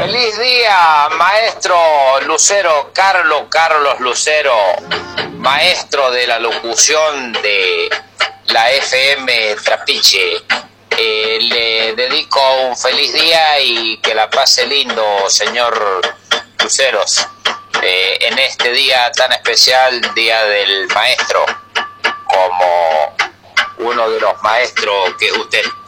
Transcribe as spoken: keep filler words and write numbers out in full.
Feliz día, maestro Lucero, Carlos Carlos Lucero, maestro de la locución de la F M Trapiche. Eh, le dedico un feliz día y que la pase lindo, señor Luceros, eh, en este día tan especial, Día del Maestro, como uno de los maestros que es usted.